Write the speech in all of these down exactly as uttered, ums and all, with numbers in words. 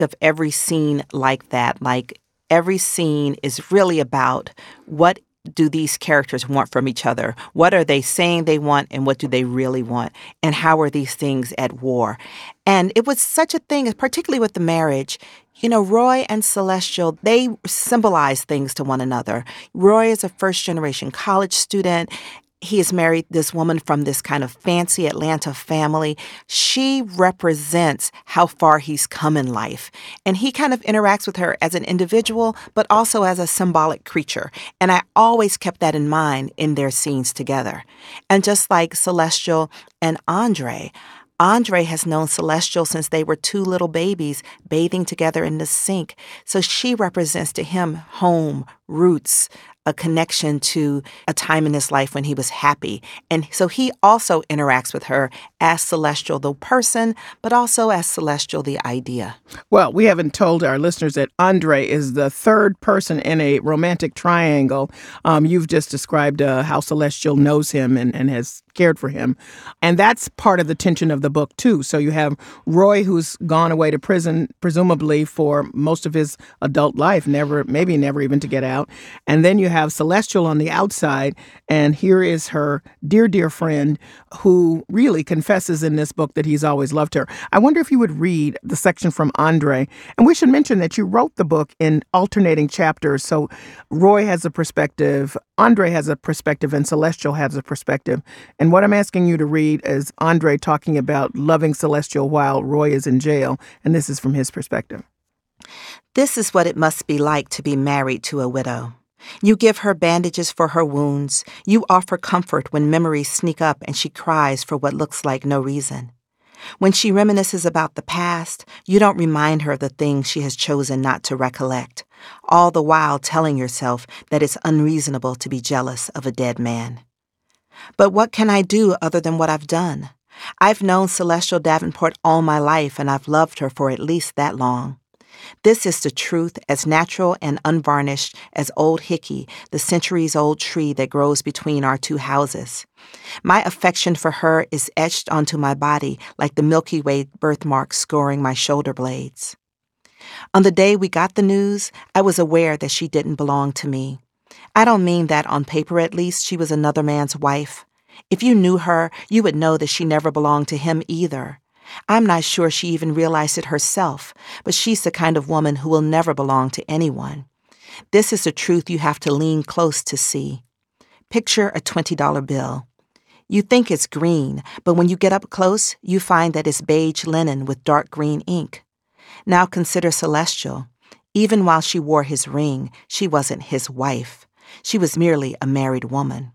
of every scene like that. Like, every scene is really about what do these characters want from each other? What are they saying they want, and what do they really want? And how are these things at war? And it was such a thing, particularly with the marriage. You know, Roy and Celestial, they symbolize things to one another. Roy is a first-generation college student. He has married this woman from this kind of fancy Atlanta family. She represents how far he's come in life. And he kind of interacts with her as an individual, but also as a symbolic creature. And I always kept that in mind in their scenes together. And just like Celestial and Andre, Andre has known Celestial since they were two little babies bathing together in the sink. So she represents to him home, roots, a connection to a time in his life when he was happy. And so he also interacts with her as Celestial, the person, but also as Celestial, the idea. Well, we haven't told our listeners that Andre is the third person in a romantic triangle. Um, you've just described uh, how Celestial knows him and, and has cared for him. And that's part of the tension of the book, too. So you have Roy, who's gone away to prison, presumably for most of his adult life, never, maybe never even to get out. And then you have Celestial on the outside, and here is her dear, dear friend who really confesses in this book that he's always loved her. I wonder if you would read the section from Andre. And we should mention that you wrote the book in alternating chapters. So Roy has a perspective, Andre has a perspective, and Celestial has a perspective. And what I'm asking you to read is Andre talking about loving Celestial while Roy is in jail. And this is from his perspective. This is what it must be like to be married to a widow. You give her bandages for her wounds. You offer comfort when memories sneak up and she cries for what looks like no reason. When she reminisces about the past, you don't remind her of the things she has chosen not to recollect, all the while telling yourself that it's unreasonable to be jealous of a dead man. But what can I do other than what I've done? I've known Celestial Davenport all my life, and I've loved her for at least that long. This is the truth, as natural and unvarnished as Old Hickey, the centuries-old tree that grows between our two houses. My affection for her is etched onto my body like the Milky Way birthmark scoring my shoulder blades. On the day we got the news, I was aware that she didn't belong to me. I don't mean that on paper, at least, she was another man's wife. If you knew her, you would know that she never belonged to him either. I'm not sure she even realized it herself, but she's the kind of woman who will never belong to anyone. This is the truth you have to lean close to see. Picture a twenty dollar bill. You think it's green, but when you get up close, you find that it's beige linen with dark green ink. Now consider Celestial. Even while she wore his ring, she wasn't his wife. She was merely a married woman.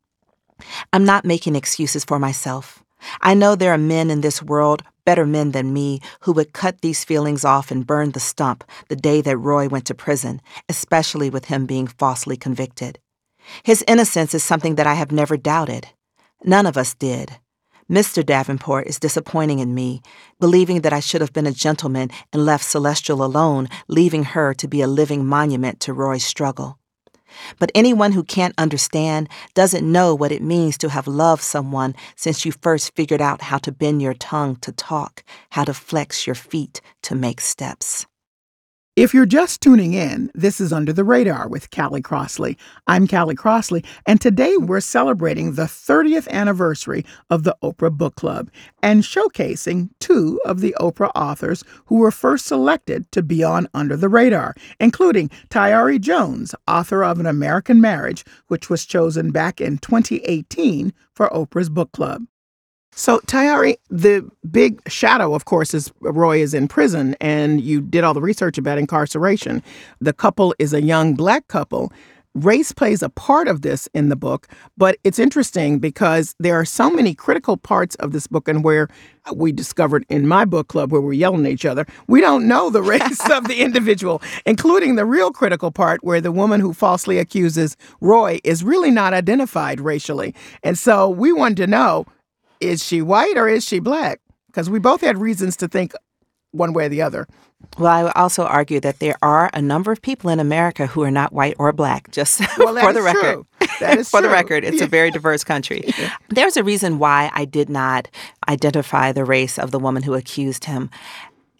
I'm not making excuses for myself. I know there are men in this world, better men than me, who would cut these feelings off and burn the stump the day that Roy went to prison, especially with him being falsely convicted. His innocence is something that I have never doubted. None of us did. Mister Davenport is disappointing in me, believing that I should have been a gentleman and left Celestial alone, leaving her to be a living monument to Roy's struggle. But anyone who can't understand doesn't know what it means to have loved someone since you first figured out how to bend your tongue to talk, how to flex your feet to make steps. If you're just tuning in, this is Under the Radar with Callie Crossley. I'm Callie Crossley, and today we're celebrating the thirtieth anniversary of the Oprah Book Club and showcasing two of the Oprah authors who were first selected to be on Under the Radar, including Tayari Jones, author of An American Marriage, which was chosen back in twenty eighteen for Oprah's book club. So, Tayari, the big shadow, of course, is Roy is in prison, and you did all the research about incarceration. The couple is a young Black couple. Race plays a part of this in the book, but it's interesting because there are so many critical parts of this book, and where we discovered in my book club where we're yelling at each other, we don't know the race of the individual, including the real critical part where the woman who falsely accuses Roy is really not identified racially. And so we wanted to know, is she white or is she Black? Because we both had reasons to think one way or the other. Well, I would also argue that there are a number of people in America who are not white or Black, just well, for the record. True. That is for true. the record, it's yeah. a very diverse country. Yeah. There's a reason why I did not identify the race of the woman who accused him.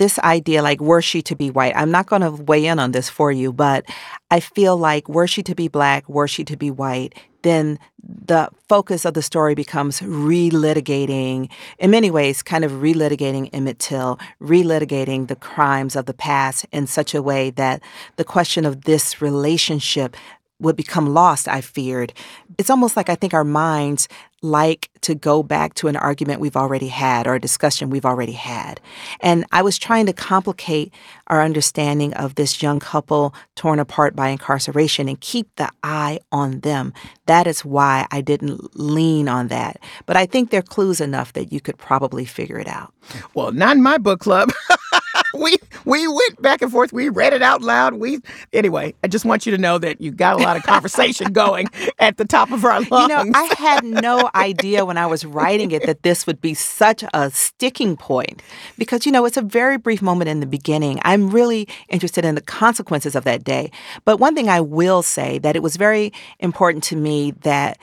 this idea, like, were she to be white, I'm not going to weigh in on this for you, but I feel like were she to be Black, were she to be white, then the focus of the story becomes relitigating, in many ways, kind of relitigating Emmett Till, relitigating the crimes of the past in such a way that the question of this relationship would become lost, I feared. It's almost like I think our minds like to go back to an argument we've already had or a discussion we've already had. And I was trying to complicate our understanding of this young couple torn apart by incarceration and keep the eye on them. That is why I didn't lean on that. But I think there are clues enough that you could probably figure it out. Well, not in my book club. We we went back and forth. We read it out loud. We anyway, I just want you to know that you got a lot of conversation going at the top of our lungs. You know, I had no idea when I was writing it that this would be such a sticking point because, you know, it's a very brief moment in the beginning. I'm really interested in the consequences of that day. But one thing I will say that it was very important to me that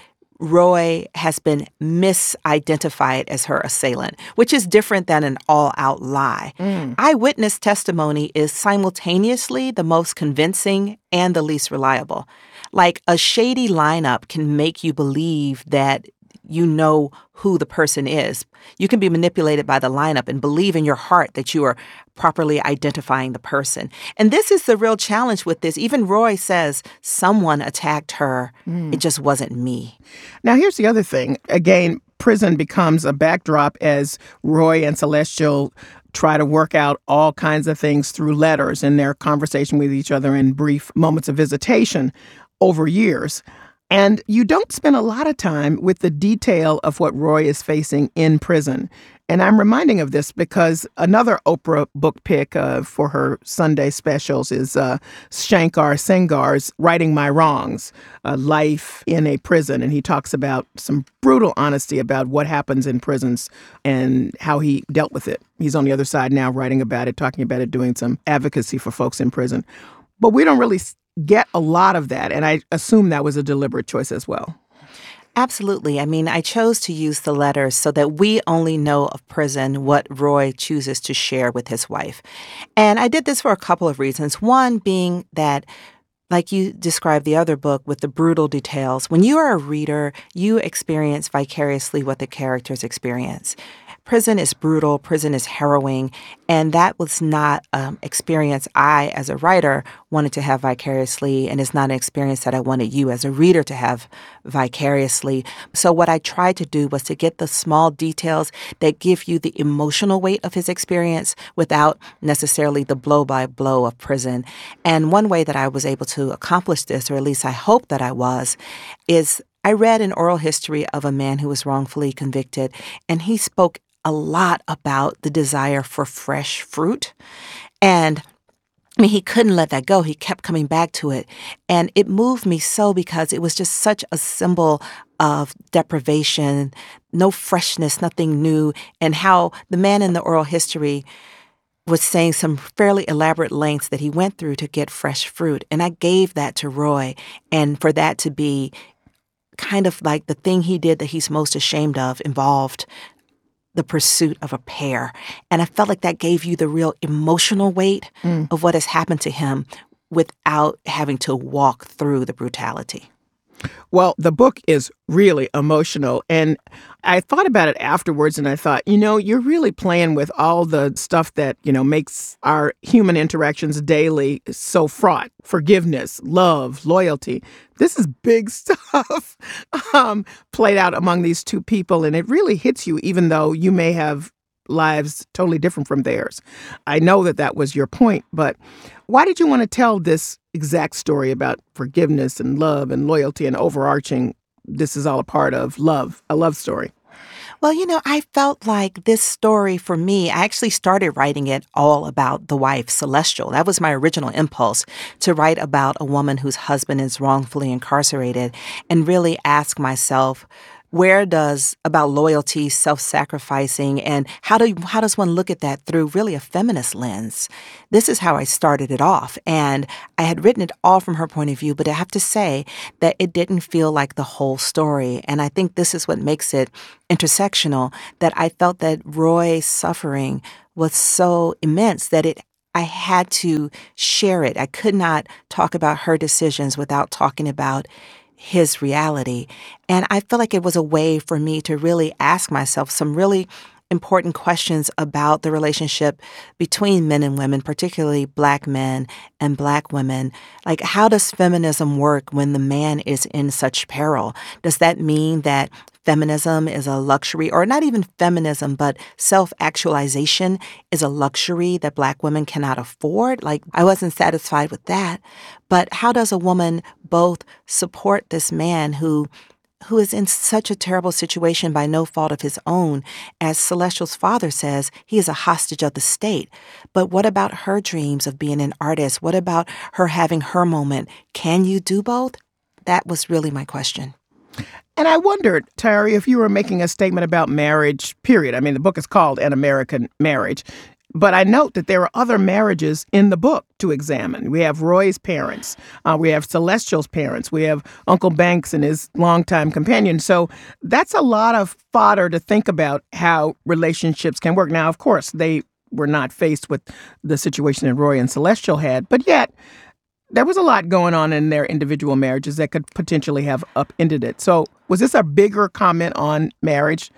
Roy has been misidentified as her assailant, which is different than an all-out lie. Mm. Eyewitness testimony is simultaneously the most convincing and the least reliable. Like, a shady lineup can make you believe that you know who the person is. You can be manipulated by the lineup and believe in your heart that you are properly identifying the person. And this is the real challenge with this. Even Roy says, someone attacked her. Mm. It just wasn't me. Now, here's the other thing. Again, prison becomes a backdrop as Roy and Celestial try to work out all kinds of things through letters in their conversation with each other in brief moments of visitation over years. And you don't spend a lot of time with the detail of what Roy is facing in prison. And I'm reminding of this because another Oprah book pick uh, for her Sunday specials is uh, Shankar Singar's Righting My Wrongs, uh, Life in a Prison. And he talks about some brutal honesty about what happens in prisons and how he dealt with it. He's on the other side now writing about it, talking about it, doing some advocacy for folks in prison. But we don't really get a lot of that, and I assume that was a deliberate choice as well. Absolutely. I mean, I chose to use the letters so that we only know of prison what Roy chooses to share with his wife. And I did this for a couple of reasons. One being that, like you described the other book with the brutal details, when you are a reader, you experience vicariously what the characters experience. Prison is brutal, prison is harrowing, and that was not an experience I, as a writer, wanted to have vicariously, and it's not an experience that I wanted you, as a reader, to have vicariously. So what I tried to do was to get the small details that give you the emotional weight of his experience without necessarily the blow-by-blow of prison. And one way that I was able to accomplish this, or at least I hope that I was, is I read an oral history of a man who was wrongfully convicted, and he spoke a lot about the desire for fresh fruit. And I mean, he couldn't let that go. He kept coming back to it. And it moved me so because it was just such a symbol of deprivation, no freshness, nothing new, and how the man in the oral history was saying some fairly elaborate lengths that he went through to get fresh fruit. And I gave that to Roy, and for that to be kind of like the thing he did that he's most ashamed of involved the pursuit of a pear. And I felt like that gave you the real emotional weight mm. of what has happened to him without having to walk through the brutality. Well, the book is really emotional. And I thought about it afterwards and I thought, you know, you're really playing with all the stuff that, you know, makes our human interactions daily so fraught. Forgiveness, love, loyalty. This is big stuff um, played out among these two people. And it really hits you, even though you may have lives totally different from theirs. I know that that was your point, but why did you want to tell this exact story about forgiveness and love and loyalty and overarching, this is all a part of love, a love story? Well, you know, I felt like this story for me, I actually started writing it all about the wife, Celestial. That was my original impulse, to write about a woman whose husband is wrongfully incarcerated and really ask myself, where does about loyalty, self-sacrificing, and how do how does one look at that through really a feminist lens? This is how I started it off, and I had written it all from her point of view, but I have to say that it didn't feel like the whole story, and I think this is what makes it intersectional, that I felt that Roy's suffering was so immense that it I had to share it. I could not talk about her decisions without talking about his reality. And I feel like it was a way for me to really ask myself some really important questions about the relationship between men and women, particularly Black men and Black women. Like, how does feminism work when the man is in such peril? Does that mean that feminism is a luxury, or not even feminism, but self-actualization is a luxury that Black women cannot afford? Like, I wasn't satisfied with that. But how does a woman both support this man who who is in such a terrible situation by no fault of his own? As Celestial's father says, he is a hostage of the state. But what about her dreams of being an artist? What about her having her moment? Can you do both? That was really my question. And I wondered, Tari, if you were making a statement about marriage, period. I mean, the book is called An American Marriage. But I note that there are other marriages in the book to examine. We have Roy's parents. Uh, we have Celestial's parents. We have Uncle Banks and his longtime companion. So that's a lot of fodder to think about how relationships can work. Now, of course, they were not faced with the situation that Roy and Celestial had. But yet, there was a lot going on in their individual marriages that could potentially have upended it. So was this a bigger comment on marriage?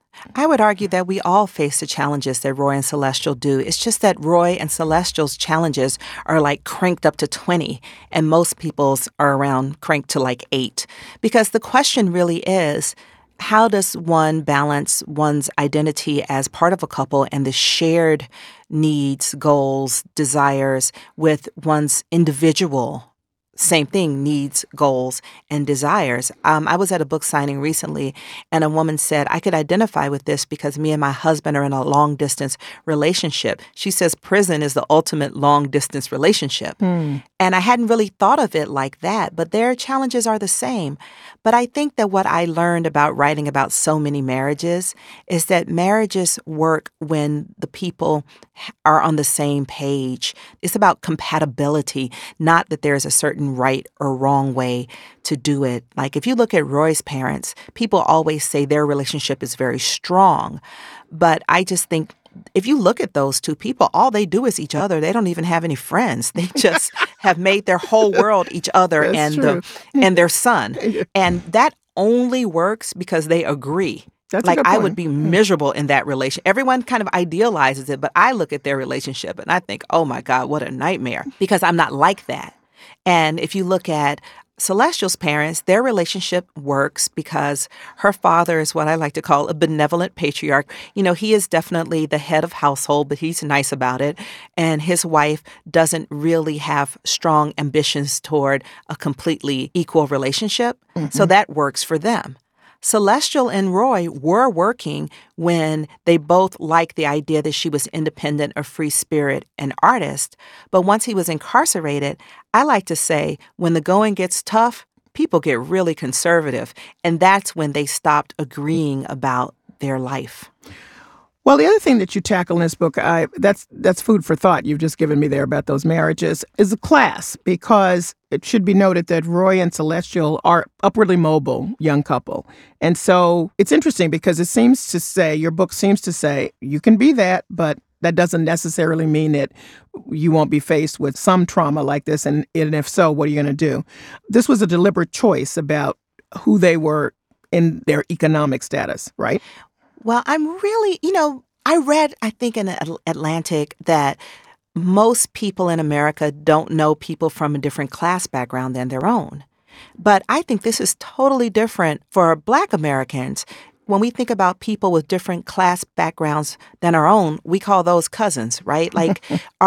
I would argue that we all face the challenges that Roy and Celestial do. It's just that Roy and Celestial's challenges are like cranked up to twenty, and most people's are around cranked to like eight. Because the question really is, how does one balance one's identity as part of a couple and the shared needs, goals, desires with one's individual, same thing, needs, goals, and desires? Um, I was at a book signing recently, and a woman said, I could identify with this because me and my husband are in a long-distance relationship. She says prison is the ultimate long-distance relationship. Mm. And I hadn't really thought of it like that, but their challenges are the same. But I think that what I learned about writing about so many marriages is that marriages work when the people are on the same page. It's about compatibility, not that there's a certain right or wrong way to do it. Like, if you look at Roy's parents, people always say their relationship is very strong. But I just think if you look at those two people, all they do is each other. They don't even have any friends. They just have made their whole world each other and the, and their son. And that only works because they agree. That's like, a good I point. would be miserable in that relation. Everyone kind of idealizes it, but I look at their relationship and I think, oh my God, what a nightmare, because I'm not like that. And if you look at Celestial's parents, their relationship works because her father is what I like to call a benevolent patriarch. You know, he is definitely the head of household, but he's nice about it. And his wife doesn't really have strong ambitions toward a completely equal relationship. Mm-hmm. So that works for them. Celestial and Roy were working when they both liked the idea that she was independent, a free spirit, an artist. But once he was incarcerated, I like to say when the going gets tough, people get really conservative. And that's when they stopped agreeing about their life. Well, the other thing that you tackle in this book, I, that's that's food for thought you've just given me there about those marriages, is the class, because it should be noted that Roy and Celestial are upwardly mobile young couple. And so it's interesting because it seems to say, your book seems to say, you can be that, but that doesn't necessarily mean that you won't be faced with some trauma like this. And, and if so, what are you going to do? This was a deliberate choice about who they were in their economic status, right? Well, I'm really, you know, I read, I think in Atlantic that most people in America don't know people from a different class background than their own. But I think this is totally different for Black Americans. When we think about people with different class backgrounds than our own, we call those cousins, right? Like our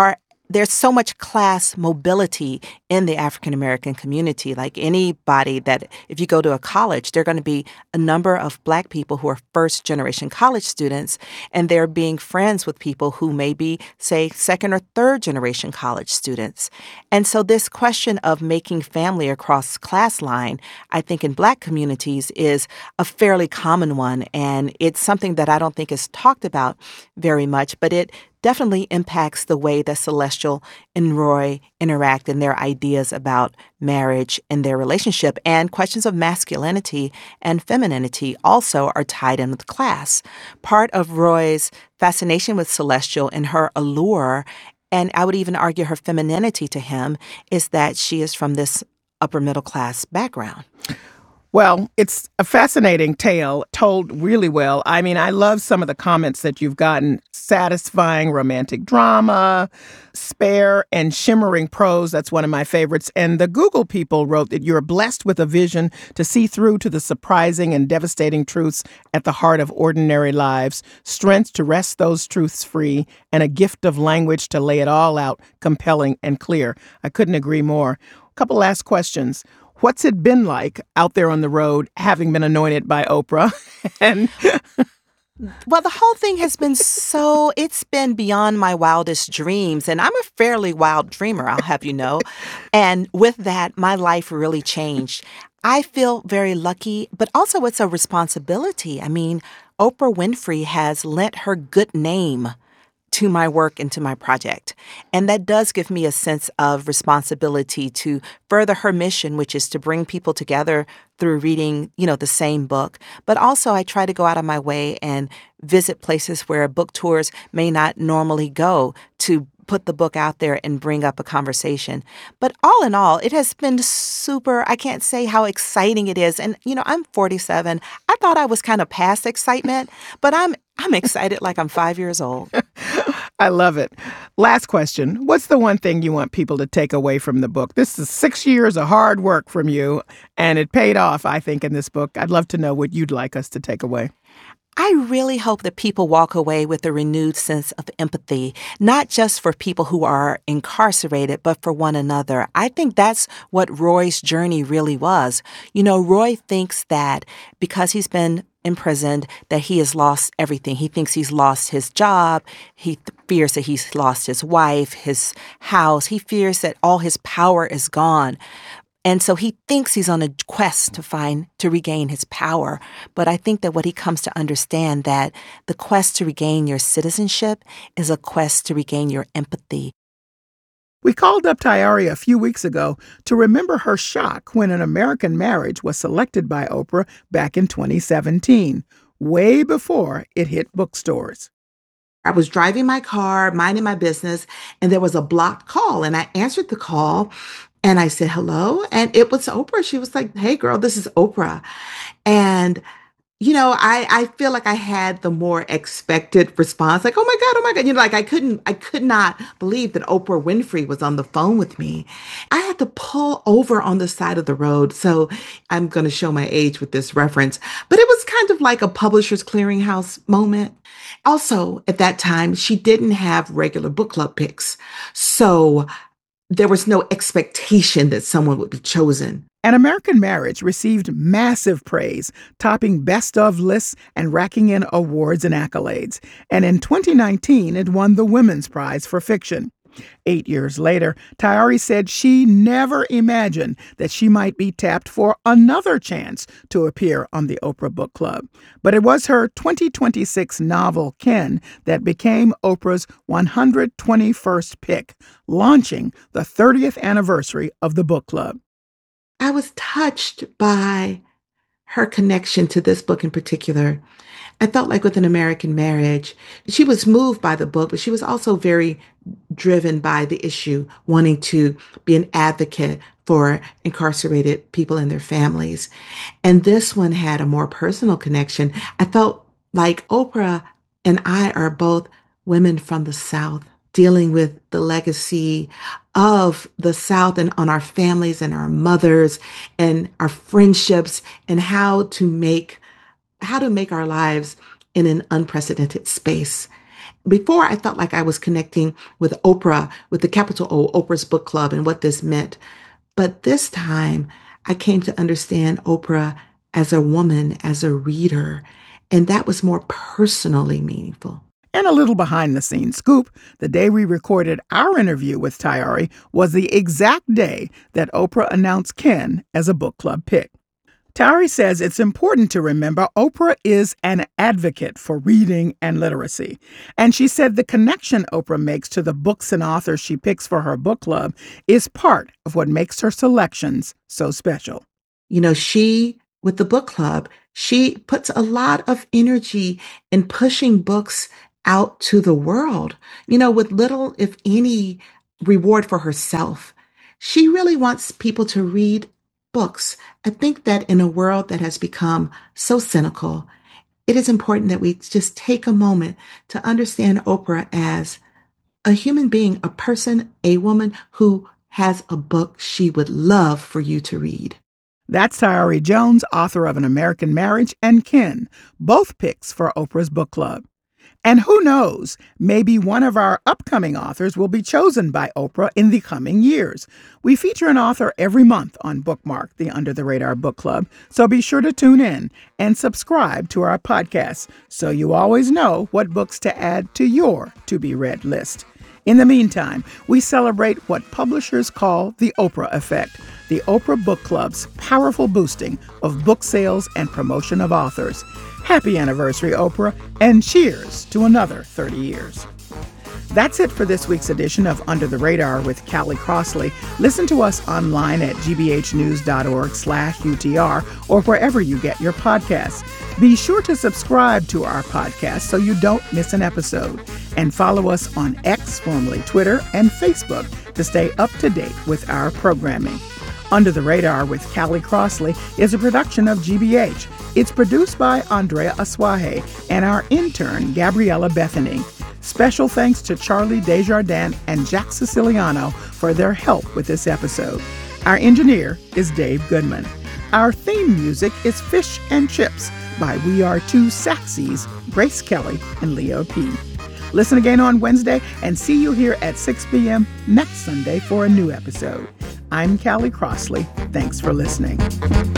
there's so much class mobility in the African American community. Like anybody that, if you go to a college, there are going to be a number of Black people who are first generation college students, and they're being friends with people who may be, say, second or third generation college students. And so this question of making family across class line, I think in Black communities is a fairly common one. And it's something that I don't think is talked about very much, but it definitely impacts the way that Celestial and Roy interact and their ideas about marriage and their relationship. And questions of masculinity and femininity also are tied in with class. Part of Roy's fascination with Celestial and her allure, and I would even argue her femininity to him, is that she is from this upper middle class background. Well, it's a fascinating tale told really well. I mean, I love some of the comments that you've gotten. Satisfying romantic drama, spare and shimmering prose. That's one of my favorites. And the Google people wrote that you're blessed with a vision to see through to the surprising and devastating truths at the heart of ordinary lives, strength to wrest those truths free, and a gift of language to lay it all out compelling and clear. I couldn't agree more. A couple last questions. What's it been like out there on the road, having been anointed by Oprah? and Well, the whole thing has been so, it's been beyond my wildest dreams. And I'm a fairly wild dreamer, I'll have you know. And with that, my life really changed. I feel very lucky, but also it's a responsibility. I mean, Oprah Winfrey has lent her good name to my work and to my project. And that does give me a sense of responsibility to further her mission, which is to bring people together through reading, you know, the same book. But also I try to go out of my way and visit places where book tours may not normally go to put the book out there and bring up a conversation. But all in all, it has been super, I can't say how exciting it is. And, you know, I'm forty-seven. I thought I was kind of past excitement, but I'm I'm excited like I'm five years old. I love it. Last question. What's the one thing you want people to take away from the book? This is six years of hard work from you, and it paid off, I think, in this book. I'd love to know what you'd like us to take away. I really hope that people walk away with a renewed sense of empathy, not just for people who are incarcerated, but for one another. I think that's what Roy's journey really was. You know, Roy thinks that because he's been imprisoned, that he has lost everything. He thinks he's lost his job. He th- fears that he's lost his wife, his house. He fears that all his power is gone. And so he thinks he's on a quest to find, to regain his power. But I think that what he comes to understand, that the quest to regain your citizenship is a quest to regain your empathy. We called up Tayari a few weeks ago to remember her shock when An American Marriage was selected by Oprah back in twenty seventeen, way before it hit bookstores. I was driving my car, minding my business, and there was a blocked call, and I answered the call. And I said, hello. And it was Oprah. She was like, hey, girl, this is Oprah. And, you know, I, I feel like I had the more expected response, like, oh, my God, oh, my God. You know, like I couldn't, I could not believe that Oprah Winfrey was on the phone with me. I had to pull over on the side of the road. So I'm going to show my age with this reference, but it was kind of like a Publishers Clearinghouse moment. Also, at that time, she didn't have regular book club picks. So there was no expectation that someone would be chosen. An American Marriage received massive praise, topping best of lists and racking in awards and accolades. And in twenty nineteen, it won the Women's Prize for Fiction. Eight years later, Tayari said she never imagined that she might be tapped for another chance to appear on the Oprah Book Club. But it was her twenty twenty-six novel, Ken, that became Oprah's one hundred twenty-first pick, launching the thirtieth anniversary of the book club. I was touched by her connection to this book in particular. I felt like with An American Marriage, she was moved by the book, but she was also very driven by the issue, wanting to be an advocate for incarcerated people and their families. And this one had a more personal connection. I felt like Oprah and I are both women from the South, dealing with the legacy of the South and on our families and our mothers and our friendships, and how to make how to make our lives in an unprecedented space. Before, I felt like I was connecting with Oprah, with the capital O, Oprah's Book Club, and what this meant. But this time, I came to understand Oprah as a woman, as a reader, and that was more personally meaningful. And a little behind-the-scenes scoop, the day we recorded our interview with Tayari was the exact day that Oprah announced Ken as a book club pick. Tayari says it's important to remember Oprah is an advocate for reading and literacy. And she said the connection Oprah makes to the books and authors she picks for her book club is part of what makes her selections so special. You know, she, with the book club, she puts a lot of energy in pushing books out to the world, you know, with little, if any, reward for herself. She really wants people to read books. I think that in a world that has become so cynical, it is important that we just take a moment to understand Oprah as a human being, a person, a woman who has a book she would love for you to read. That's Tayari Jones, author of An American Marriage and Ken, both picks for Oprah's book club. And who knows, maybe one of our upcoming authors will be chosen by Oprah in the coming years. We feature an author every month on Bookmark, the Under the Radar Book Club, so be sure to tune in and subscribe to our podcast so you always know what books to add to your to-be-read list. In the meantime, we celebrate what publishers call the Oprah effect, the Oprah Book Club's powerful boosting of book sales and promotion of authors. Happy anniversary, Oprah, and cheers to another thirty years. That's it for this week's edition of Under the Radar with Callie Crossley. Listen to us online at gbhnews.org slash UTR or wherever you get your podcasts. Be sure to subscribe to our podcast so you don't miss an episode. And follow us on X, formerly Twitter, and Facebook to stay up to date with our programming. Under the Radar with Callie Crossley is a production of G B H. It's produced by Andrea Aswahe and our intern, Gabriella Bethany. Special thanks to Charlie Desjardins and Jack Siciliano for their help with this episode. Our engineer is Dave Goodman. Our theme music is Fish and Chips by We Are Two Saxies, Grace Kelly and Leo P. Listen again on Wednesday and see you here at six p.m. next Sunday for a new episode. I'm Callie Crossley. Thanks for listening.